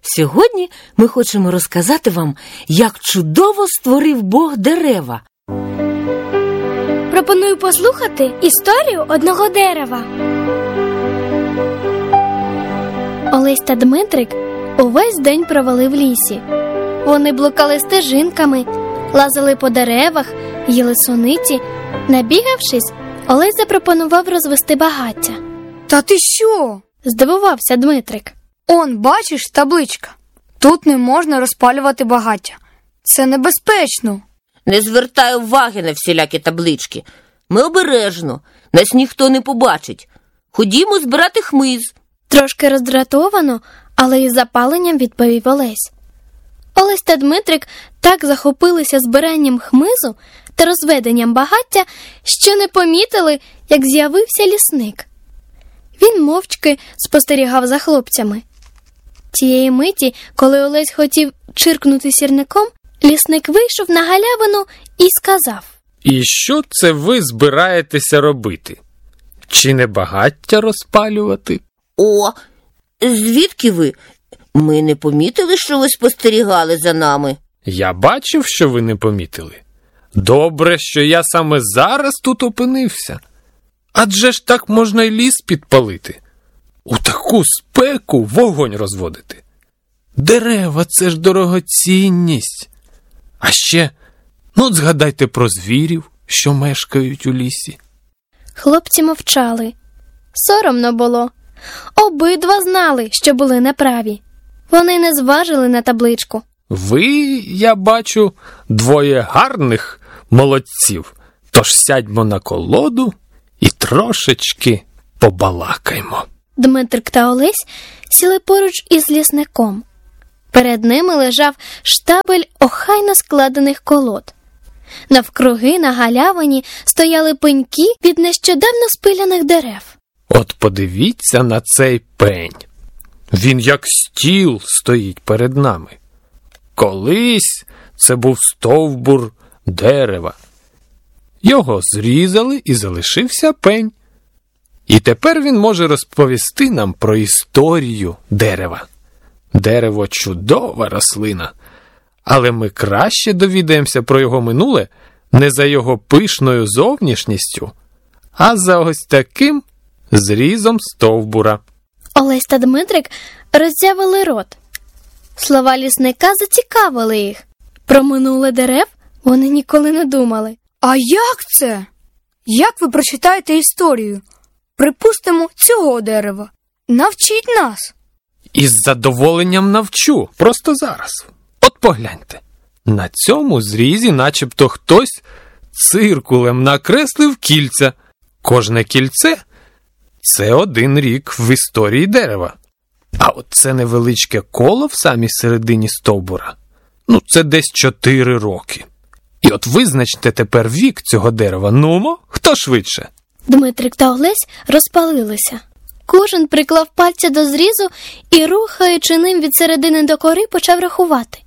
Сьогодні ми хочемо розказати вам, як чудово створив Бог дерева. Пропоную послухати історію одного дерева. Олесь та Дмитрик увесь день провели в лісі. Вони блукали стежинками, лазили по деревах, їли суниці. Набігавшись, Олесь запропонував розвести багаття. Та ти що? Здивувався Дмитрик. Он, бачиш, табличка. Тут не можна розпалювати багаття. Це небезпечно. Не звертай уваги на всілякі таблички. Ми обережно, нас ніхто не побачить. Ходімо збирати хмиз. Трошки роздратовано, але із запаленням відповів Олесь. Олесь та Дмитрик так захопилися збиранням хмизу та розведенням багаття, що не помітили, як з'явився лісник. Він мовчки спостерігав за хлопцями. Тієї миті, коли Олесь хотів чиркнути сірником, лісник вийшов на галявину і сказав: «І що це ви збираєтеся робити? Чи не багаття розпалювати?» О, звідки ви? Ми не помітили, що ви спостерігали за нами. Я бачив, що ви не помітили. Добре, що я саме зараз тут опинився. Адже ж так можна й ліс підпалити. У таку спеку вогонь розводити. Дерева – це ж дорогоцінність. А ще, згадайте про звірів, що мешкають у лісі. Хлопці мовчали. Соромно було. Обидва знали, що були неправі. Вони не зважили на табличку. Ви, я бачу, двоє гарних молодців. Тож сядьмо на колоду і трошечки побалакаймо. Дмитрик та Олесь сіли поруч із лісником. Перед ними лежав штабель охайно складених колод. Навкруги на галявині стояли пеньки від нещодавно спиляних дерев. От подивіться на цей пень. Він як стіл стоїть перед нами. Колись це був стовбур дерева. Його зрізали і залишився пень. І тепер він може розповісти нам про історію дерева. Дерево – чудова рослина, але ми краще довідаємося про його минуле не за його пишною зовнішністю, а за ось таким зрізом стовбура. Олесь та Дмитрик роззявили рот. Слова лісника зацікавили їх. Про минуле дерев вони ніколи не думали. А як це? Як ви прочитаєте історію? Припустимо, цього дерева. Навчіть нас. Із задоволенням навчу, просто зараз. От погляньте. На цьому зрізі начебто хтось циркулем накреслив кільця. Кожне кільце – це один рік в історії дерева. А от це невеличке коло в самій середині стовбура – це десь 4 роки. І от визначте тепер вік цього дерева. Нумо, хто швидше? Дмитрик та Олесь розпалилися. Кожен приклав пальця до зрізу і, рухаючи ним від середини до кори, почав рахувати.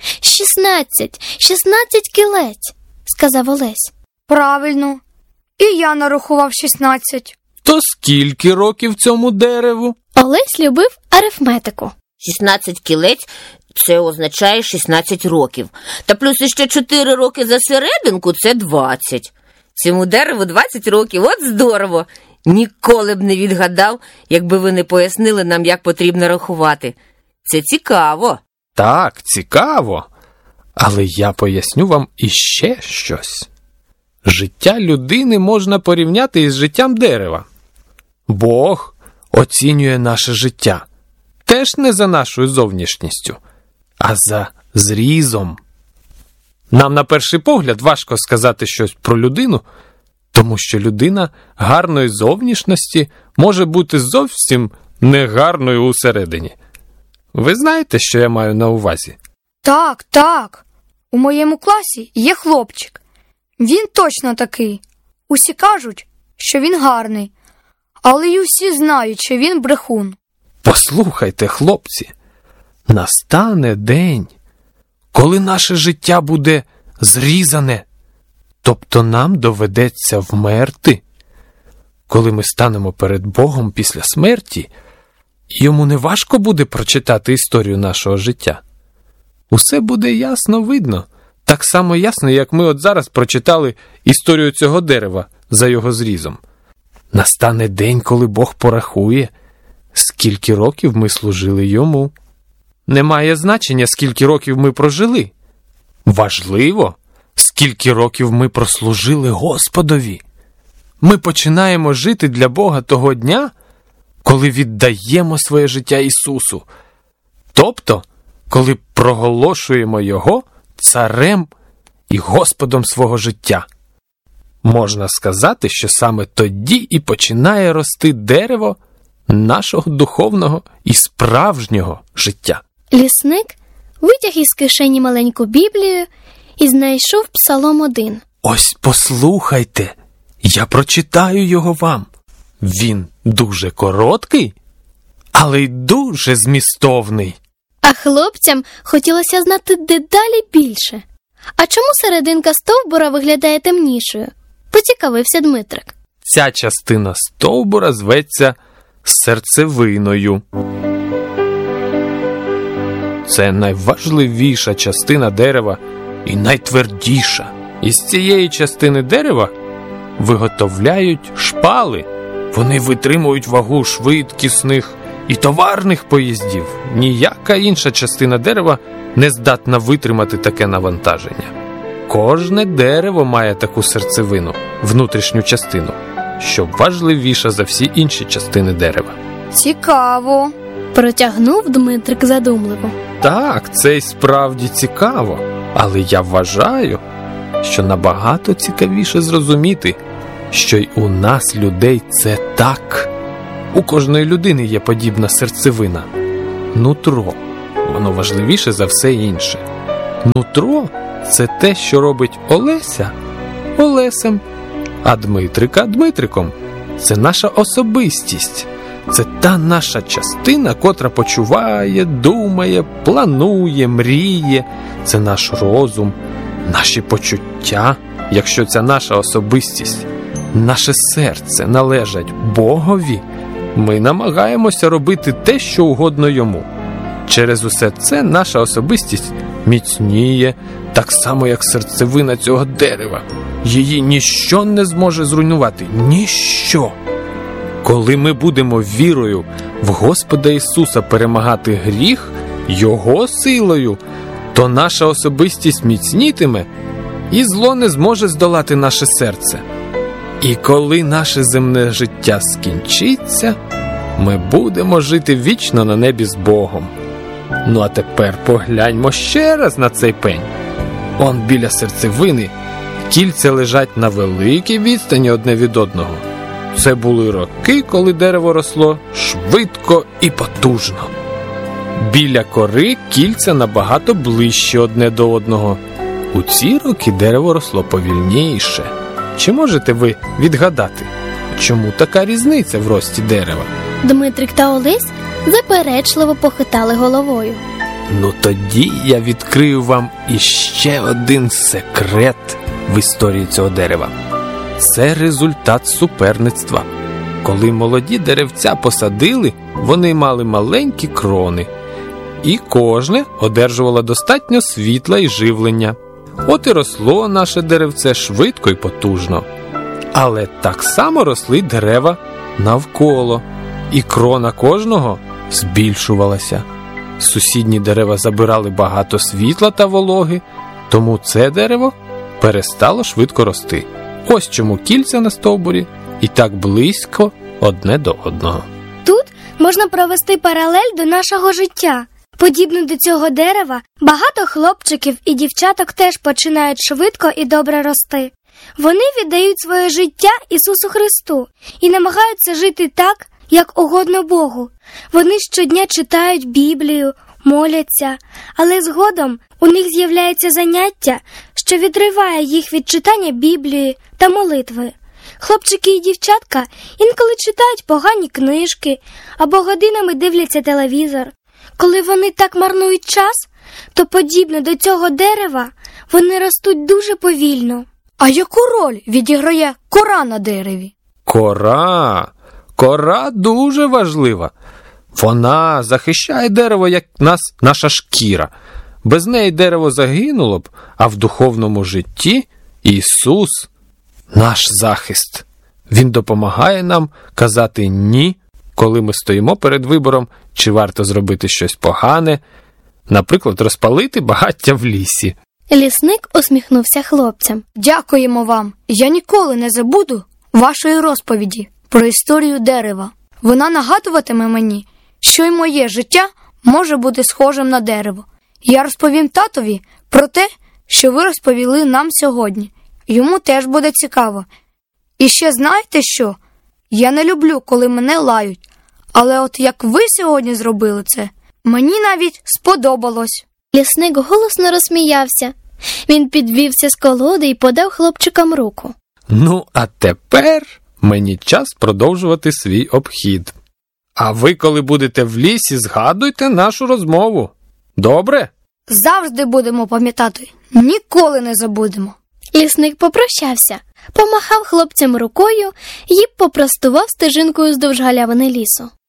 16 кілець, сказав Олесь. Правильно. І я нарахував 16. То скільки років цьому дереву? Олесь любив арифметику. 16 кілець – це означає 16 років. Та плюс іще 4 роки за серединку – це 20. Цьому дереву 20 років, от здорово! Ніколи б не відгадав, якби ви не пояснили нам, як потрібно рахувати. Це цікаво. Так, цікаво. Але я поясню вам іще щось. Життя людини можна порівняти із життям дерева. Бог оцінює наше життя теж не за нашою зовнішністю, а за зрізом. Нам на перший погляд важко сказати щось про людину, тому що людина гарної зовнішності може бути зовсім негарною усередині. Ви знаєте, що я маю на увазі? Так. У моєму класі є хлопчик. Він точно такий. Усі кажуть, що він гарний. Але й усі знають, що він брехун. Послухайте, хлопці, настане день, коли наше життя буде зрізане, тобто нам доведеться вмерти. Коли ми станемо перед Богом після смерті, йому не важко буде прочитати історію нашого життя. Усе буде ясно видно. Так само ясно, як ми от зараз прочитали історію цього дерева за його зрізом. Настане день, коли Бог порахує, скільки років ми служили йому. Не має значення, скільки років ми прожили. Важливо, скільки років ми прослужили Господові. Ми починаємо жити для Бога того дня, коли віддаємо своє життя Ісусу. Тобто, коли проголошуємо Його царем і Господом свого життя. Можна сказати, що саме тоді і починає рости дерево нашого духовного і справжнього життя. Лісник витяг із кишені маленьку Біблію і знайшов Псалом 1. Ось послухайте, я прочитаю його вам. Він дуже короткий, але й дуже змістовний. А хлопцям хотілося знати дедалі більше. А чому серединка стовбура виглядає темнішою? Поцікавився Дмитрик. Ця частина стовбура зветься серцевиною. Це найважливіша частина дерева і найтвердіша. Із цієї частини дерева виготовляють шпали. Вони витримують вагу швидкісних і товарних поїздів. Ніяка інша частина дерева не здатна витримати таке навантаження. Кожне дерево має таку серцевину, внутрішню частину, що важливіша за всі інші частини дерева. Цікаво. Протягнув Дмитрик задумливо. Так, це й справді цікаво, але я вважаю, що набагато цікавіше зрозуміти, що й у нас, людей, це так. У кожної людини є подібна серцевина. Нутро. Воно важливіше за все інше. Нутро – це те, що робить Олеся Олесем, а Дмитрика Дмитриком. Це наша особистість. Це та наша частина, котра почуває, думає, планує, мріє. Це наш розум, наші почуття. Якщо ця наша особистість, наше серце належать Богові, ми намагаємося робити те, що угодно йому. Через усе це наша особистість міцніє, так само, як серцевина цього дерева. Її ніщо не зможе зруйнувати. Ніщо. Коли ми будемо вірою в Господа Ісуса перемагати гріх Його силою, то наша особистість міцнітиме, і зло не зможе здолати наше серце. І коли наше земне життя скінчиться, ми будемо жити вічно на небі з Богом. Ну а тепер погляньмо ще раз на цей пень. Он біля серцевини кільця лежать на великій відстані одне від одного. Це були роки, коли дерево росло швидко і потужно. Біля кори кільця набагато ближче одне до одного. У ці роки дерево росло повільніше. Чи можете ви відгадати, чому така різниця в рості дерева? Дмитрик та Олесь заперечливо похитали головою. Ну тоді я відкрию вам іще один секрет в історії цього дерева. Це результат суперництва. Коли молоді деревця посадили, вони мали маленькі крони. І кожне одержувало достатньо світла і живлення. От і росло наше деревце швидко і потужно. Але так само росли дерева навколо. І крона кожного збільшувалася. Сусідні дерева забирали багато світла та вологи, тому це дерево перестало швидко рости. Ось чому кільця на стовбурі і так близько одне до одного. Тут можна провести паралель до нашого життя. Подібно до цього дерева, багато хлопчиків і дівчаток теж починають швидко і добре рости. Вони віддають своє життя Ісусу Христу і намагаються жити так, як угодно Богу. Вони щодня читають Біблію, моляться, але згодом у них з'являється заняття, що відриває їх від читання Біблії та молитви. Хлопчики і дівчатка інколи читають погані книжки або годинами дивляться телевізор. Коли вони так марнують час, то подібно до цього дерева вони ростуть дуже повільно. А яку роль відіграє кора на дереві? Кора дуже важлива. Вона захищає дерево, як наша шкіра. Без неї дерево загинуло б, а в духовному житті Ісус – наш захист. Він допомагає нам казати «ні», коли ми стоїмо перед вибором, чи варто зробити щось погане, наприклад, розпалити багаття в лісі. Лісник усміхнувся хлопцям. Дякуємо вам. Я ніколи не забуду вашої розповіді про історію дерева. Вона нагадуватиме мені, що й моє життя може бути схожим на дерево. Я розповім татові про те, що ви розповіли нам сьогодні. Йому теж буде цікаво. І ще знаєте що? Я не люблю, коли мене лають. Але от як ви сьогодні зробили це, мені навіть сподобалось. Лісник голосно розсміявся. Він підвівся з колоди і подав хлопчикам руку. Ну, а тепер мені час продовжувати свій обхід. А ви, коли будете в лісі, згадуйте нашу розмову. Добре? Завжди будемо пам'ятати. Ніколи не забудемо. Лісник попрощався, помахав хлопцям рукою і попростував стежинкою вздовж галявини лісу.